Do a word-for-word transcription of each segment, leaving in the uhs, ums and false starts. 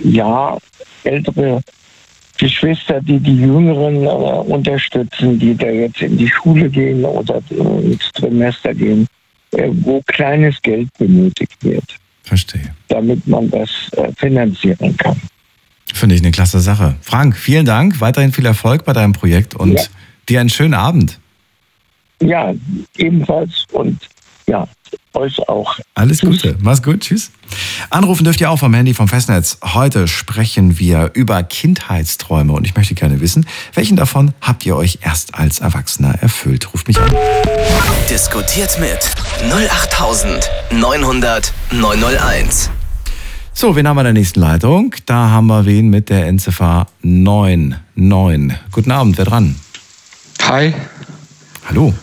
ja, ältere Geschwister, die die Jüngeren äh, unterstützen, die da jetzt in die Schule gehen oder ins Trimester gehen, äh, wo kleines Geld benötigt wird. Verstehe. Damit man das äh, finanzieren kann. Finde ich eine klasse Sache. Frank, vielen Dank. Weiterhin viel Erfolg bei deinem Projekt und ja. dir einen schönen Abend. Ja, ebenfalls und ja, euch auch. Alles Tschüss. Gute. Mach's gut. Tschüss. Anrufen dürft ihr auch vom Handy vom Festnetz. Heute sprechen wir über Kindheitsträume und ich möchte gerne wissen, welchen davon habt ihr euch erst als Erwachsener erfüllt? Ruft mich an. Diskutiert mit null acht neun null null neun null eins. So, wen haben wir in der nächsten Leitung? Da haben wir wen mit der Endziffer neun neun. Guten Abend, wer dran? Hi. Hallo.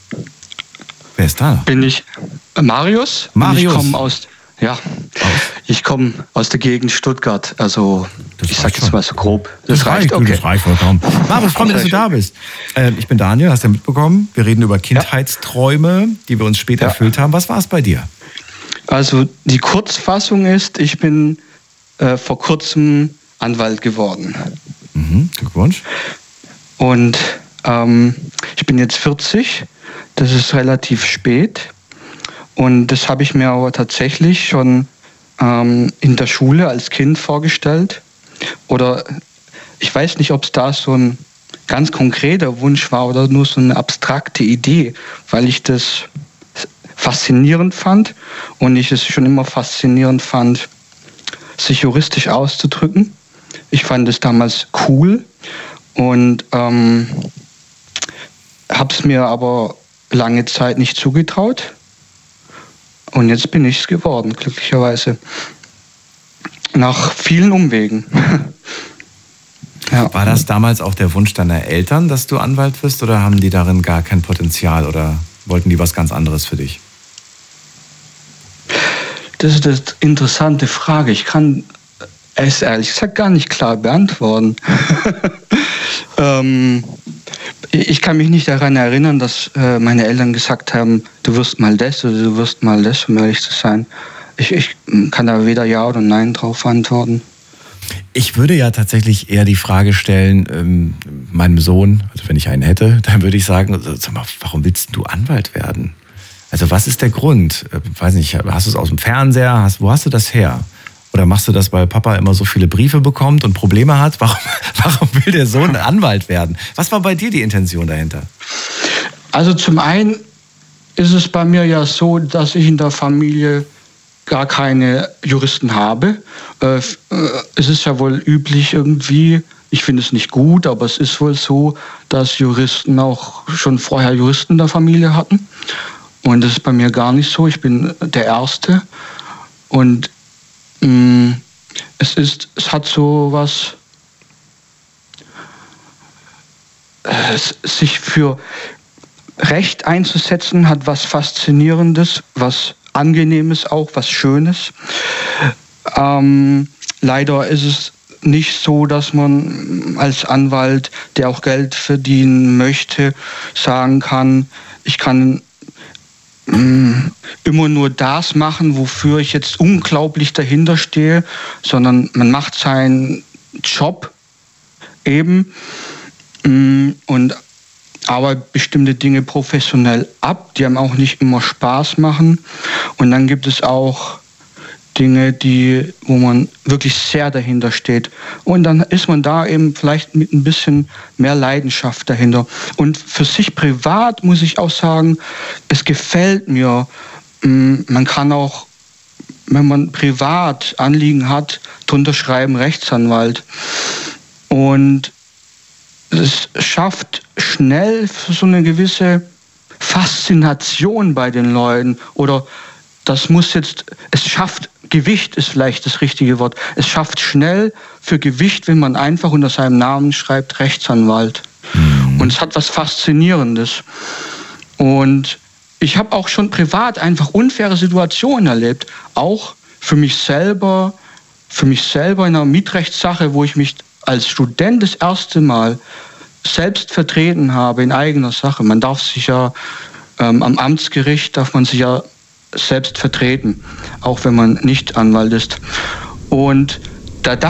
Wer ist da? Bin ich Marius. Marius. Ich komme aus, ja, ich komme aus der Gegend Stuttgart. Also das ich sag jetzt mal so grob. Das, das reicht, reicht, okay. Das reicht vollkommen. Marius, freue mich, dass du da bist. Äh, ich bin Daniel, hast du ja mitbekommen. Wir reden über Kindheitsträume, die wir uns später ja. erfüllt haben. Was war es bei dir? Also die Kurzfassung ist, ich bin äh, vor kurzem Anwalt geworden. Mhm, Glückwunsch. Und ähm, ich bin jetzt vierzig. Das ist relativ spät. Und das habe ich mir aber tatsächlich schon ähm, in der Schule als Kind vorgestellt. Oder ich weiß nicht, ob es da so ein ganz konkreter Wunsch war oder nur so eine abstrakte Idee, weil ich das faszinierend fand und ich es schon immer faszinierend fand, sich juristisch auszudrücken. Ich fand es damals cool und ähm, habe es mir aber lange Zeit nicht zugetraut. Und jetzt bin ich es geworden, glücklicherweise. Nach vielen Umwegen. Ja. War das damals auch der Wunsch deiner Eltern, dass du Anwalt wirst, oder haben die darin gar kein Potenzial oder wollten die was ganz anderes für dich? Das ist eine interessante Frage. Ich kann es ehrlich gesagt gar nicht klar beantworten. ähm, ich kann mich nicht daran erinnern, dass äh, meine Eltern gesagt haben, du wirst mal das oder du wirst mal das, um ehrlich zu sein. Ich, ich kann da weder Ja oder Nein drauf antworten. Ich würde ja tatsächlich eher die Frage stellen, ähm, meinem Sohn, also wenn ich einen hätte, dann würde ich sagen, sag mal, warum willst du Anwalt werden? Also was ist der Grund? Ich weiß nicht, hast du es aus dem Fernseher? Hast, wo hast du das her? Oder machst du das, weil Papa immer so viele Briefe bekommt und Probleme hat? Warum, warum will der Sohn Anwalt werden? Was war bei dir die Intention dahinter? Also zum einen ist es bei mir ja so, dass ich in der Familie gar keine Juristen habe. Es ist ja wohl üblich irgendwie, ich finde es nicht gut, aber es ist wohl so, dass Juristen auch schon vorher Juristen in der Familie hatten. Und das ist bei mir gar nicht so. Ich bin der Erste. Und mh, es ist, es hat so was, es, sich für Recht einzusetzen, hat was Faszinierendes, was Angenehmes auch, was Schönes. Ähm, leider ist es nicht so, dass man als Anwalt, der auch Geld verdienen möchte, sagen kann, ich kann immer nur das machen, wofür ich jetzt unglaublich dahinter stehe, sondern man macht seinen Job eben und arbeitet bestimmte Dinge professionell ab, die einem auch nicht immer Spaß machen. Und dann gibt es auch Dinge, die, wo man wirklich sehr dahinter steht. Und dann ist man da eben vielleicht mit ein bisschen mehr Leidenschaft dahinter. Und für sich privat muss ich auch sagen, es gefällt mir. Man kann auch, wenn man privat Anliegen hat, drunter schreiben Rechtsanwalt. Und es schafft schnell für so eine gewisse Faszination bei den Leuten. Oder das muss jetzt, es schafft, Gewicht ist vielleicht das richtige Wort. Es schafft schnell für Gewicht, wenn man einfach unter seinem Namen schreibt, Rechtsanwalt. Mhm. Und es hat was Faszinierendes. Und ich habe auch schon privat einfach unfaire Situationen erlebt. Auch für mich selber, für mich selber in einer Mietrechtssache, wo ich mich als Student das erste Mal selbst vertreten habe in eigener Sache. Man darf sich ja ähm, am Amtsgericht, darf man sich ja selbst vertreten, auch wenn man nicht Anwalt ist. Und da